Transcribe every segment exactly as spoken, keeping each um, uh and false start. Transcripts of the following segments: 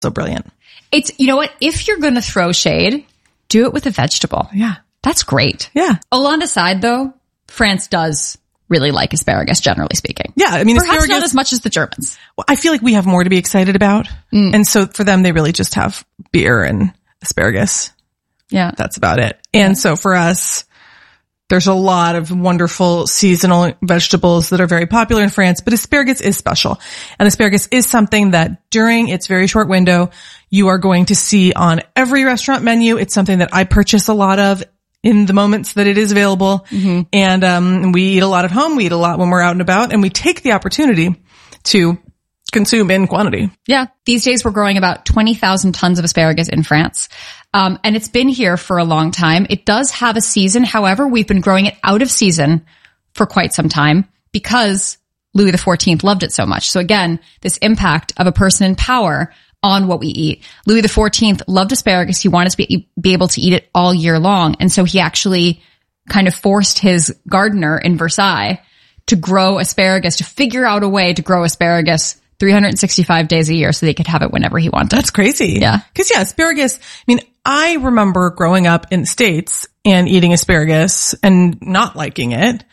So brilliant. It's, you know what? If you're going to throw shade, do it with a vegetable. Yeah. That's great. Yeah. All aside, though, France does really like asparagus, generally speaking. Yeah. I mean, perhaps asparagus, not as much as the Germans. Well, I feel like we have more to be excited about. Mm. And so for them, they really just have beer and asparagus. Yeah. That's about it. And so for us, there's a lot of wonderful seasonal vegetables that are very popular in France, but asparagus is special. And asparagus is something that during its very short window, you are going to see on every restaurant menu. It's something that I purchase a lot of in the moments that it is available. Mm-hmm. And um we eat a lot at home. We eat a lot when we're out and about, and we take the opportunity to consume in quantity. Yeah. These days we're growing about twenty thousand tons of asparagus in France. Um, and it's been here for a long time. It does have a season. However, we've been growing it out of season for quite some time because Louis the fourteenth loved it so much. So again, this impact of a person in power on what we eat. Louis the fourteenth loved asparagus. He wanted to be, be able to eat it all year long. And so he actually kind of forced his gardener in Versailles to grow asparagus, to figure out a way to grow asparagus three hundred sixty-five days a year so they could have it whenever he wanted. That's crazy. Yeah. Cause yeah, asparagus, I mean, I remember growing up in the States and eating asparagus and not liking it.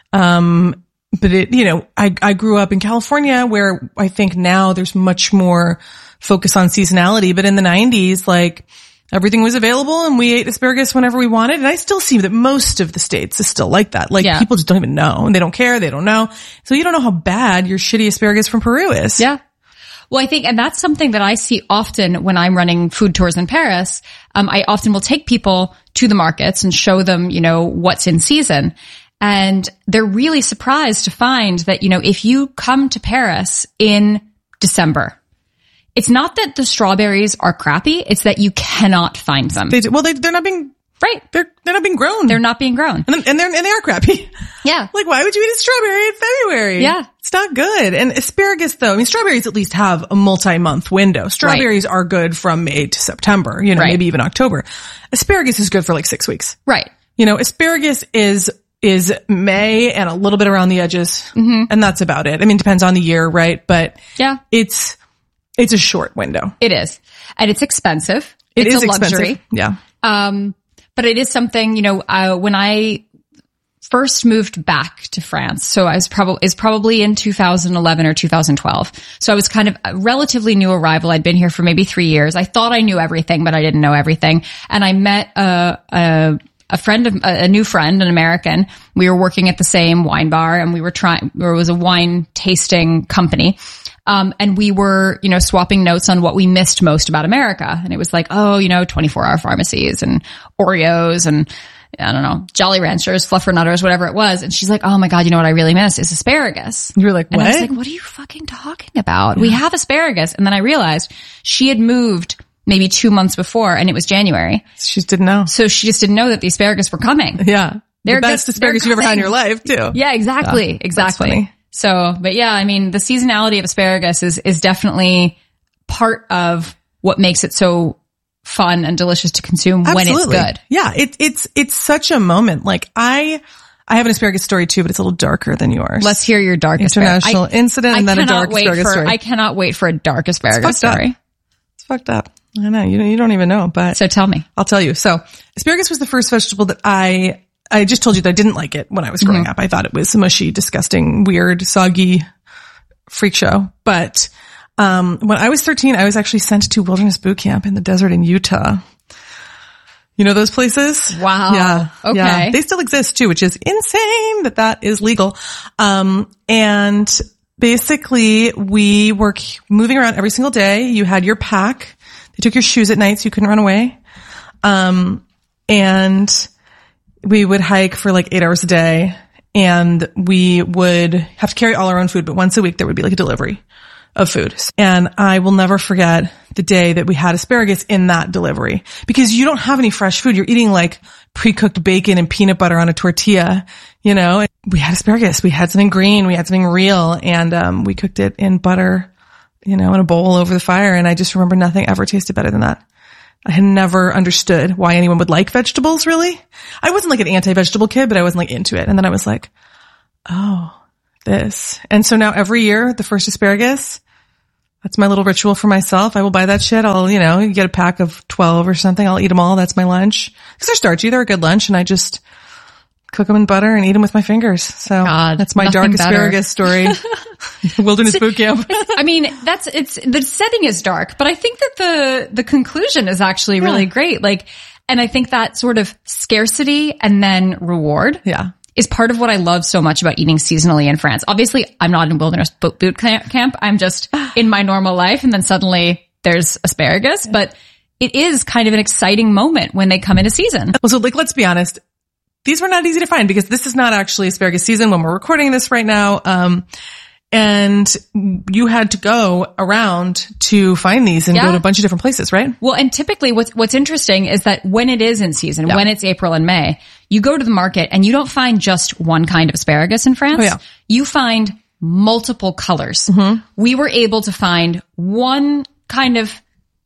Um, but it, you know, I, I grew up in California where I think now there's much more focus on seasonality. But in the nineties, like everything was available and we ate asparagus whenever we wanted. And I still see that most of the states is still like that. Like yeah. people just don't even know and they don't care. They don't know. So you don't know how bad your shitty asparagus from Peru is. Yeah. Well, I think, and that's something that I see often when I'm running food tours in Paris. Um, I often will take people to the markets and show them, you know, what's in season. And they're really surprised to find that, you know, if you come to Paris in December, it's not that the strawberries are crappy. It's that you cannot find them. They do, well, they, they're not being, right. They're, they're not being grown. They're not being grown. And, and they're, and they are crappy. Yeah. Like, why would you eat a strawberry in February? Yeah. It's not good. And asparagus though, I mean, strawberries at least have a multi-month window. Strawberries right. are good from May to September, you know, right. maybe even October. Asparagus is good for like six weeks. Right. You know, asparagus is, is May and a little bit around the edges. Mm-hmm. And that's about it. I mean, it depends on the year, right? But yeah, it's, it's a short window. It is. And it's expensive. It it's is a luxury. Expensive. Yeah. Um, but it is something, you know, uh, when I first moved back to France, so I was probably, is probably in two thousand eleven or two thousand twelve. So I was kind of a relatively new arrival. I'd been here for maybe three years. I thought I knew everything, but I didn't know everything. And I met a, a, a friend of, a new friend, an American. We were working at the same wine bar and we were trying, there was a wine tasting company. Um, and we were, you know, swapping notes on what we missed most about America. And it was like, oh, you know, twenty-four hour pharmacies and Oreos and I don't know, Jolly Ranchers, Fluffernutters, whatever it was. And she's like, oh my God, you know what I really miss is asparagus. You were like, what? And I was like, what are you fucking talking about? Yeah. We have asparagus. And then I realized she had moved maybe two months before and it was January. She just didn't know. So she just didn't know that the asparagus were coming. Yeah. They're the best good, asparagus you've ever had in your life too. Yeah, exactly. Yeah, exactly. So, but yeah, I mean, the seasonality of asparagus is, is definitely part of what makes it so fun and delicious to consume Absolutely. When it's good. Yeah. It, it's, it's such a moment. Like I, I have an asparagus story too, but it's a little darker than yours. Let's hear your dark International asparagus. incident I, and I then a dark asparagus for, story. I cannot wait for a dark asparagus story. Up. It's fucked up. I know. You, you don't even know, but. So tell me. I'll tell you. So asparagus was the first vegetable that I, I just told you that I didn't like it when I was growing mm-hmm. up. I thought it was mushy, disgusting, weird, soggy freak show. But, um, when I was thirteen, I was actually sent to wilderness boot camp in the desert in Utah. You know those places? Wow. Yeah. Okay. Yeah. They still exist too, which is insane that that is legal. Um, and basically we were moving around every single day. You had your pack. They took your shoes at night so you couldn't run away. Um, and we would hike for like eight hours a day and we would have to carry all our own food, but once a week there would be like a delivery of food. And I will never forget the day that we had asparagus in that delivery because you don't have any fresh food. You're eating like pre-cooked bacon and peanut butter on a tortilla, you know, and we had asparagus. We had something green. We had something real and, um, we cooked it in butter, you know, in a bowl over the fire. And I just remember nothing ever tasted better than that. I had never understood why anyone would like vegetables, really. I wasn't like an anti-vegetable kid, but I wasn't like into it. And then I was like, oh, this. And so now every year, the first asparagus, That's my little ritual for myself. I will buy that shit. I'll, you know, you get a pack of twelve or something. I'll eat them all. That's my lunch. Because they're starchy. They're a good lunch. And I just cook them in butter and eat them with my fingers. So God, that's my dark asparagus story. Wilderness boot camp. I mean, that's, it's, the setting is dark, but I think that the, the conclusion is actually really yeah. great. Like, and I think that sort of scarcity and then reward. Yeah. Is part of what I love so much about eating seasonally in France. Obviously, I'm not in wilderness boot camp. I'm just in my normal life, and then suddenly there's asparagus. But it is kind of an exciting moment when they come into season. Well, so like, let's be honest. These were not easy to find because this is not actually asparagus season when we're recording this right now. Um, and you had to go around to find these and yeah. go to a bunch of different places, right? Well, and typically what's, what's interesting is that when it is in season, yeah. when it's April and May, you go to the market and you don't find just one kind of asparagus in France. Oh, yeah. You find multiple colors. Mm-hmm. We were able to find one kind of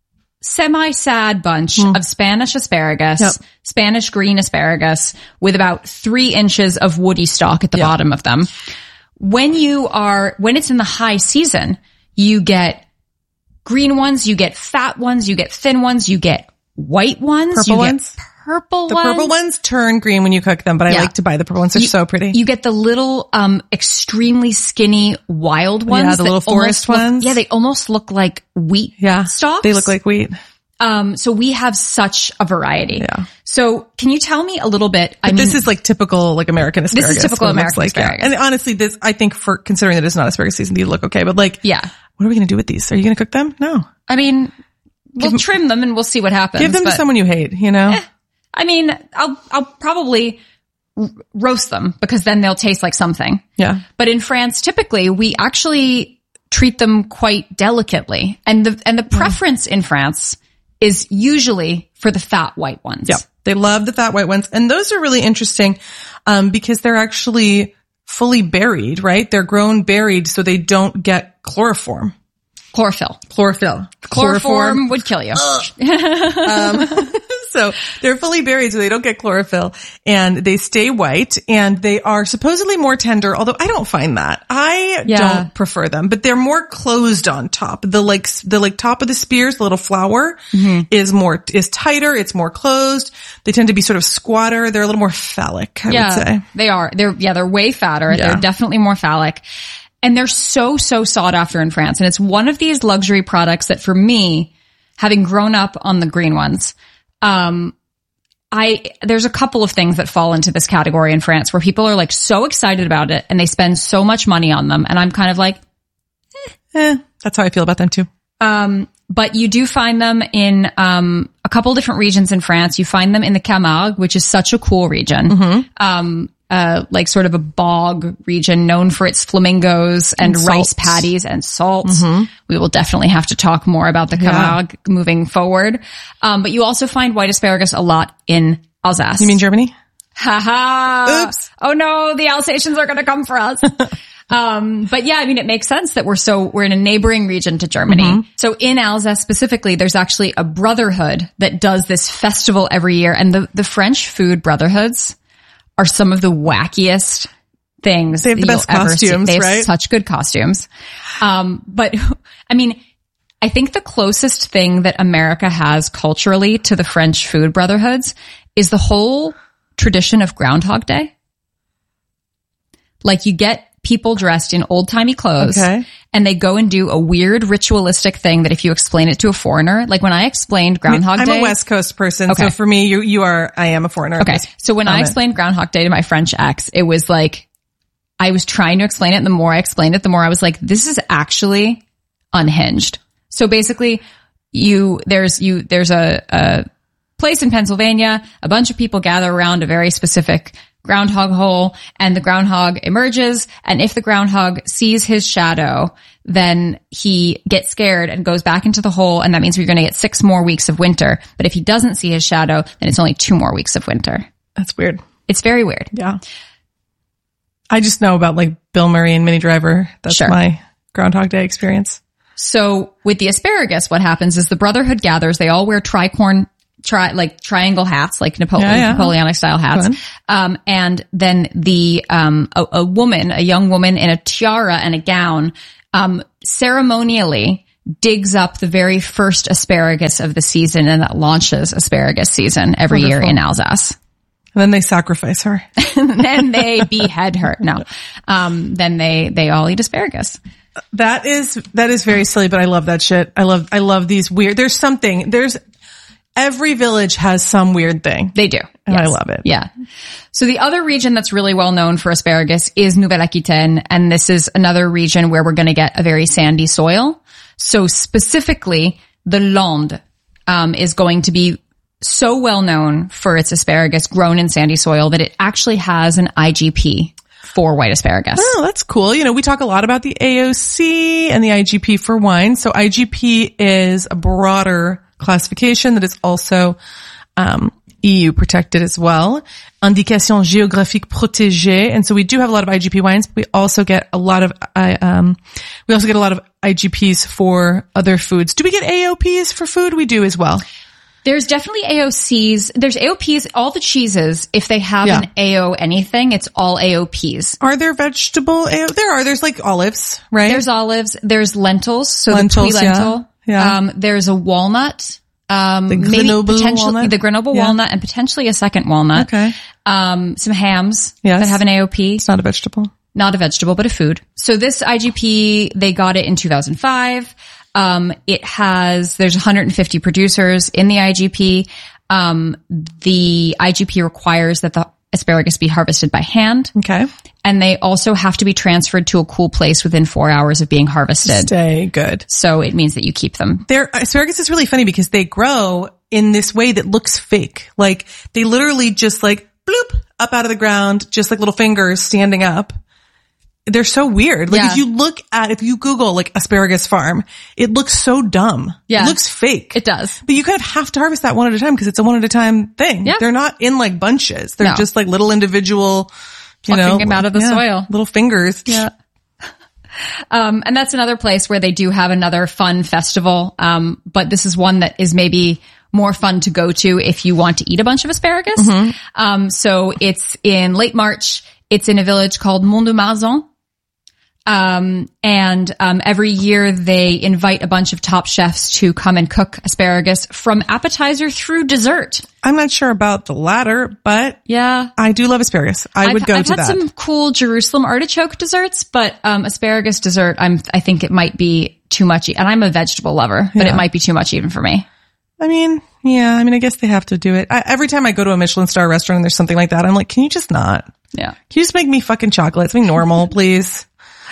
semi-sad bunch mm. of Spanish asparagus, yep. Spanish green asparagus with about three inches of woody stalk at the yep. bottom of them. When you are, when it's in the high season, you get green ones, you get fat ones, you get thin ones, you get white ones, purple you ones. Get purple the ones. The purple ones turn green when you cook them, but I yeah. like to buy the purple ones. They're you, so pretty. You get the little, um, extremely skinny wild ones. Yeah, the little forest ones. Look, yeah, they almost look like wheat yeah, stalks. They look like wheat. Um, so we have such a variety. Yeah. So can you tell me a little bit? I but mean, this is like typical, like American asparagus. This is typical American like, asparagus. Yeah. And honestly, this, I think for considering that it's not asparagus season, these look okay. But like, yeah. what are we going to do with these? Are you going to cook them? No. I mean, we'll give trim them and we'll see what happens. Give them but, to someone you hate, you know? Eh, I mean, I'll, I'll probably r- roast them because then they'll taste like something. Yeah. But in France, typically we actually treat them quite delicately. And the, and the preference mm. in France is usually for the fat white ones. Yeah. They love the fat white ones. And those are really interesting, um, because they're actually fully buried, right? They're grown buried so they don't get chloroform. Chlorophyll. Chlorophyll. Chloroform would kill you. um, so they're fully buried so they don't get chlorophyll and they stay white and they are supposedly more tender, although I don't find that. I yeah. don't prefer them, but they're more closed on top. The like, the like top of the spears, the little flower mm-hmm. is more, is tighter. It's more closed. They tend to be sort of squatter. They're a little more phallic, I yeah, would say. They are. They're, yeah, they're way fatter. Yeah. They're definitely more phallic. And they're so, so sought after in France. And it's one of these luxury products that for me, having grown up on the green ones, um, I, there's a couple of things that fall into this category in France where people are like so excited about it and they spend so much money on them. And I'm kind of like, eh, eh that's how I feel about them too. Um, but you do find them in, um, a couple different regions in France. You find them in the Camargue, which is such a cool region. Mm-hmm. Um, Uh, like sort of a bog region known for its flamingos and, and rice paddies and salt. Mm-hmm. We will definitely have to talk more about the Camargue yeah. moving forward. Um, but you also find white asparagus a lot in Alsace. You mean Germany? Ha ha. Oops. Oh no, the Alsatians are going to come for us. um, but yeah, I mean, it makes sense that we're so, we're in a neighboring region to Germany. Mm-hmm. So in Alsace specifically, there's actually a brotherhood that does this festival every year. And the, the French food brotherhoods are some of the wackiest things. They have the best costumes, they have right? Such good costumes. Um, but I mean, I think the closest thing that America has culturally to the French food brotherhoods is the whole tradition of Groundhog Day. Like you get people dressed in old timey clothes okay. and they go and do a weird ritualistic thing that if you explain it to a foreigner, like when I explained Groundhog I mean, I'm Day. I'm a West Coast person. Okay. So for me, you, you are, I am a foreigner. Okay. So when I explained Groundhog Day to my French ex, it was like, I was trying to explain it. And the more I explained it, the more I was like, this is actually unhinged. So basically you, there's, you, there's a, a place in Pennsylvania, a bunch of people gather around a very specific groundhog hole and the groundhog emerges. And if the groundhog sees his shadow, then he gets scared and goes back into the hole. And that means we're going to get six more weeks of winter. But if he doesn't see his shadow, then it's only two more weeks of winter. That's weird. It's very weird. Yeah. I just know about like Bill Murray and Minnie Driver. That's sure. my Groundhog Day experience. So with the asparagus, what happens is the brotherhood gathers. They all wear tricorn Try like triangle hats, like Napo- yeah, yeah. Napoleonic style hats. Um, and then the, um, a, a woman, a young woman in a tiara and a gown, um, ceremonially digs up the very first asparagus of the season, and that launches asparagus season every Wonderful. year in Alsace. And then they sacrifice her. And then they behead her. No. Um, then they, they all eat asparagus. That is, that is very silly, but I love that shit. I love, I love these weird, there's something, there's, every village has some weird thing. They do. And yes. I love it. Yeah. So the other region that's really well known for asparagus is Nouvelle-Aquitaine. And this is another region where we're going to get a very sandy soil. So specifically, the Landes, um, is going to be so well known for its asparagus grown in sandy soil that it actually has an I G P for white asparagus. Oh, that's cool. You know, we talk a lot about the A O C and the I G P for wine. So I G P is a broader classification that is also um E U protected as well. Indication géographique protégée. And so we do have a lot of I G P wines, but we also get a lot of uh, um we also get a lot of I G Ps for other foods. Do we get A O Ps for food? We do as well. There's definitely A O Cs. There's A O Ps. All the cheeses, if they have Yeah. an A O anything, it's all A O Ps. Are there vegetable A O? There are. There's like olives, right? There's olives. There's lentils. So Lentils, the lentil. yeah. Yeah. Um, there's a walnut. Um, The maybe Grenoble potentially walnut? the Grenoble Yeah. walnut and potentially a second walnut. Okay. Um, some hams Yes. that have an A O P. It's not a vegetable. Not a vegetable, but a food. So this I G P, they got it in two thousand five. Um, it has, there's one hundred fifty producers in the I G P. Um, the I G P requires that the asparagus be harvested by hand. Okay. And they also have to be transferred to a cool place within four hours of being harvested. Stay good. So it means that you keep them. Their asparagus is really funny because they grow in this way that looks fake. Like they literally just like bloop up out of the ground, just like little fingers standing up. They're so weird. Like Yeah. if you look at, if you Google like asparagus farm, it looks so dumb. Yeah. It looks fake. It does. But you kind of have to harvest that one at a time because it's a one at a time thing. Yeah. They're not in like bunches. They're No. just like little individual, you Plucking know, them out of the yeah, soil. little fingers. Yeah. Um, and that's another place where they do have another fun festival. Um, but this is one that is maybe more fun to go to if you want to eat a bunch of asparagus. Mm-hmm. Um, so it's in late March. It's in a village called Mont-de-Marsan. Um, and, um, every year they invite a bunch of top chefs to come and cook asparagus from appetizer through dessert. I'm not sure about the latter, but Yeah. I do love asparagus. I I've, would go I've to had that. some cool Jerusalem artichoke desserts, but um, asparagus dessert, I'm I think it might be too much. And I'm a vegetable lover, but Yeah. it might be too much even for me. I mean, yeah, I mean, I guess they have to do it. I, every time I go to a Michelin star restaurant and there's something like that, I'm like, can you just not? Yeah. Can you just make me fucking chocolate? Something normal, please.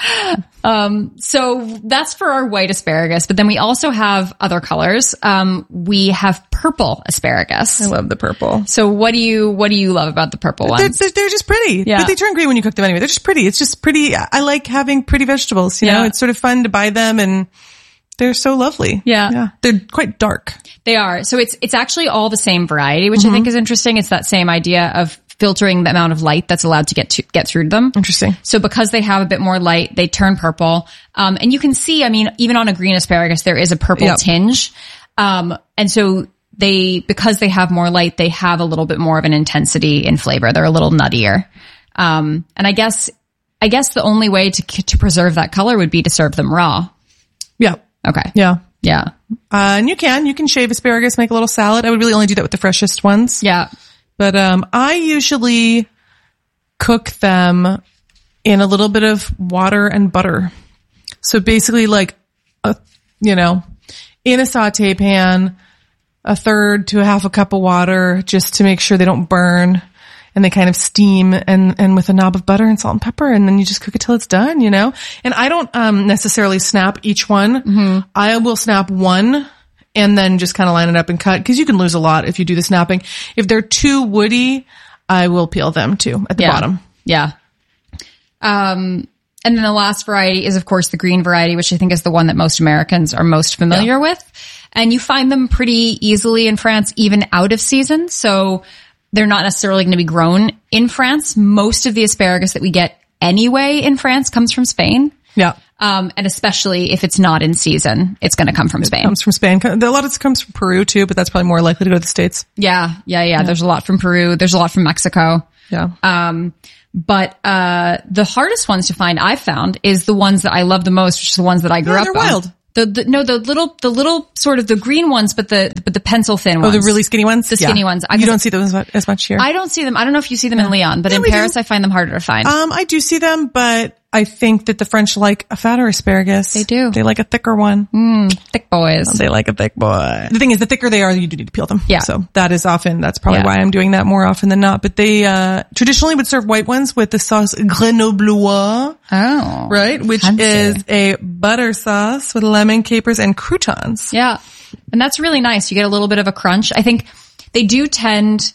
Um, so that's for our white asparagus, but then we also have other colors. Um, we have purple asparagus. I love the purple. So what do you what do you love about the purple They're, ones? they're, they're just pretty. Yeah. But they turn green when you cook them anyway. They're just pretty. It's just pretty. I like having pretty vegetables, you know? Yeah. It's sort of fun to buy them and they're so lovely. Yeah. Yeah. They're quite dark. They are. So it's it's actually all the same variety, which Mm-hmm. I think is interesting. It's that same idea of filtering the amount of light that's allowed to get to get through them. Interesting. So because they have a bit more light, they turn purple. Um, and you can see, I mean, even on a green asparagus, there is a purple Yep. tinge. Um, and so they, because they have more light, they have a little bit more of an intensity in flavor. They're a little nuttier. Um, and I guess, I guess the only way to, to preserve that color would be to serve them raw. Yeah. Okay. Yeah. Yeah. Uh, and you can, you can shave asparagus, make a little salad. I would really only do that with the freshest ones. Yeah. But, um, I usually cook them in a little bit of water and butter. So basically like, a, you know, in a saute pan, a third to a half a cup of water just to make sure they don't burn and they kind of steam and, and with a knob of butter and salt and pepper. And then you just cook it till it's done, you know? And I don't, um, necessarily snap each one. Mm-hmm. I will snap one and then just kind of line it up and cut because you can lose a lot if you do the snapping. If they're too woody, I will peel them too at the Yeah. bottom. Yeah. Um, and then the last variety is, of course, the green variety, which I think is the one that most Americans are most familiar Yeah. with. And you find them pretty easily in France, even out of season. So they're not necessarily going to be grown in France. Most of the asparagus that we get anyway in France comes from Spain. Yeah. Um, and especially if it's not in season, it's going to come from Spain. Comes from Spain. A lot of it comes from Peru too, but that's probably more likely to go to the States. Yeah, yeah, yeah. There's a lot from Peru. There's a lot from Mexico. Yeah. Um, but, uh, the hardest ones to find I've found is the ones that I love the most, which is the ones that I grew Yeah, up they're on. wild. The, the no, the little, the little sort of the green ones, but the but the pencil thin ones. Oh, the really skinny ones? The skinny yeah. ones. I, you don't see those as much here? I don't see them. I don't know if you see them in Lyon, but Yeah, in we Paris, do. I find them harder to find. Um, I do see them, but I think that the French like a fatter asparagus. They do. They like a thicker one. mm, thick boys. They like a thick boy. The thing is, the thicker they are, you do need to peel them. Yeah. So that is often, that's probably Yeah. why I'm doing that more often than not. But they, uh, traditionally would serve white ones with the sauce grenoblois, Oh. right? Which fancy. is a butter sauce with lemon, capers, and croutons. Yeah. And that's really nice. You get a little bit of a crunch. I think they do tend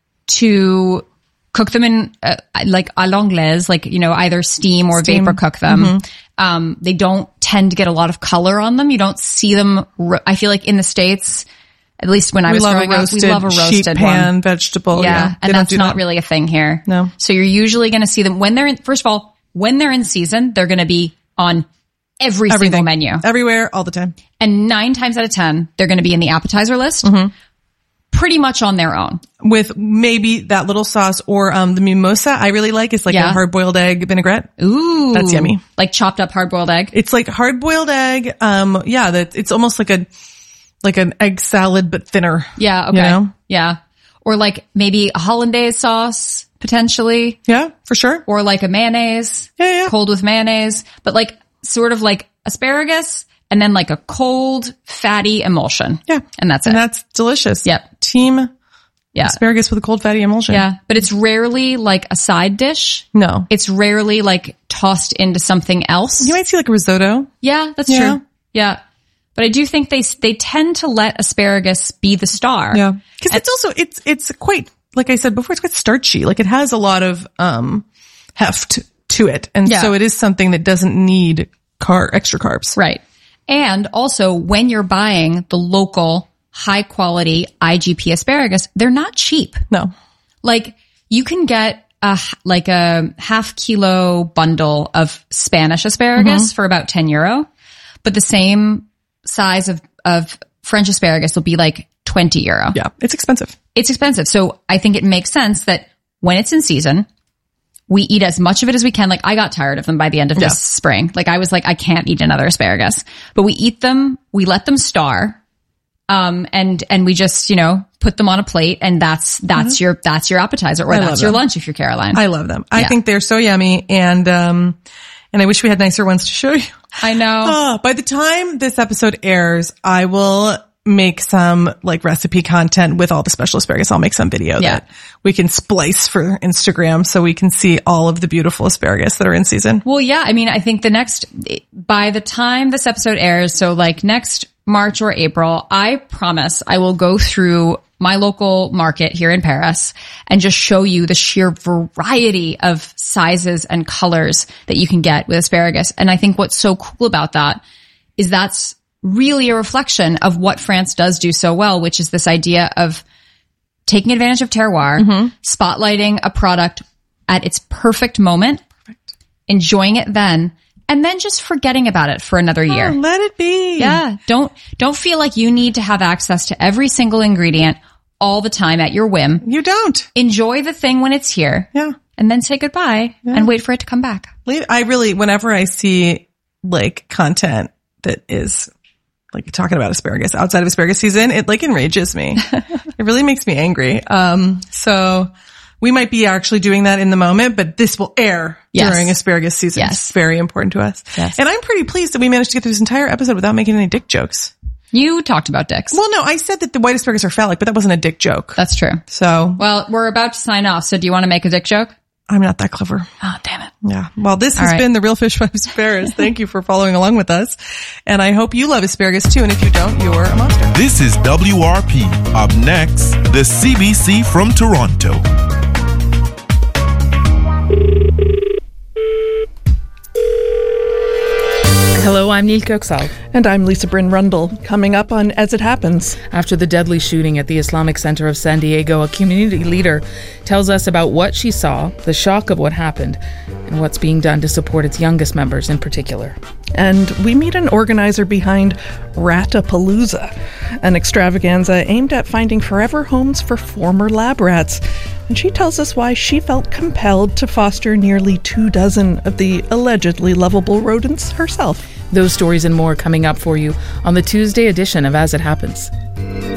to cook them in uh, like à l'anglaise, like, you know, either steam or Steam. vapor cook them. Mm-hmm. Um, they don't tend to get a lot of color on them. You don't see them. Ro- I feel like in the States, at least when I We was love a growing up, roasted, we love a sheet roasted pan one. vegetable. Yeah. Yeah. They And don't that's do not that. really a thing here. No. So you're usually going to see them when they're in, first of all, when they're in season, they're going to be on every single Everything. menu. Everywhere, all the time. And nine times out of ten, they're going to be in the appetizer list. Mm-hmm. Pretty much on their own. With maybe that little sauce or, um, the mimosa I really like. It's like Yeah. a hard boiled egg vinaigrette. Ooh. That's yummy. Like chopped up hard boiled egg. It's like hard boiled egg. Um, yeah, that it's almost like a, like an egg salad, but thinner. Yeah. Okay. You know? Yeah. Or like maybe a hollandaise sauce potentially, Yeah, for sure. or like a mayonnaise, Yeah, yeah. cold with mayonnaise, but like sort of like asparagus and then like a cold fatty emulsion. Yeah. And that's And it. that's delicious. Yep. Team Yeah. asparagus with a cold fatty emulsion. Yeah. But it's rarely like a side dish. No. It's rarely like tossed into something else. You might see like a risotto. Yeah, that's Yeah. true. Yeah. But I do think they they tend to let asparagus be the star. Yeah. Cause it's also, it's, it's quite, like I said before, it's quite starchy. Like it has a lot of, um, heft to it. And Yeah. so it is something that doesn't need car, extra carbs. Right. And also when you're buying the local high quality I G P asparagus, they're not cheap. No. Like you can get a like a half kilo bundle of Spanish asparagus Mm-hmm. for about ten euro, but the same size of, of French asparagus will be like twenty euro. Yeah. It's expensive. It's expensive. So I think it makes sense that when it's in season, we eat as much of it as we can. Like I got tired of them by the end of Yeah. this spring. Like I was like, I can't eat another asparagus, but we eat them. We let them star. Um, and, and we just, you know, put them on a plate and that's, that's your, that's your appetizer or I that's love your them. lunch if you're Caroline. I love them. I Yeah. think they're so yummy. And, um, and I wish we had nicer ones to show you. I know. Oh, by the time this episode airs, I will make some like recipe content with all the special asparagus. I'll make some video Yeah. that we can splice for Instagram so we can see all of the beautiful asparagus that are in season. Well, yeah. I mean, I think the next, by the time this episode airs, so like next March or April, I promise I will go through my local market here in Paris and just show you the sheer variety of sizes and colors that you can get with asparagus. And I think what's so cool about that is that's really a reflection of what France does do so well, which is this idea of taking advantage of terroir, Mm-hmm. spotlighting a product at its perfect moment, Perfect. enjoying it then, and then just forgetting about it for another year. Oh, let it be. Yeah. Don't, don't feel like you need to have access to every single ingredient all the time at your whim. You don't. Enjoy the thing when it's here Yeah. and then say goodbye and wait for it to come back. Leave- I really, whenever I see like content that is like talking about asparagus outside of asparagus season, it like enrages me. It really makes me angry. Um, so we might be actually doing that in the moment, but this will air Yes. during asparagus season. Yes. It's very important to us. Yes. And I'm pretty pleased that we managed to get through this entire episode without making any dick jokes. You talked about dicks. Well, no, I said that the white asparagus are phallic, but that wasn't a dick joke. That's true. So Well, we're about to sign off. So do you want to make a dick joke? I'm not that clever. Oh, damn it. Yeah. Well, this has right. been the Real Fish Vibes Paris. Thank you for following along with us. And I hope you love asparagus too. And if you don't, you're a monster. This is W R P. Up next, the C B C from Toronto. Hello, I'm Neil Köksal. And I'm Lisa Bryn Rundle. Coming up on As It Happens. After the deadly shooting at the Islamic Center of San Diego, a community leader tells us about what she saw, the shock of what happened, and what's being done to support its youngest members in particular. And we meet an organizer behind Ratapalooza, an extravaganza aimed at finding forever homes for former lab rats. And she tells us why she felt compelled to foster nearly two dozen of the allegedly lovable rodents herself. Those stories and more coming up for you on the Tuesday edition of As It Happens.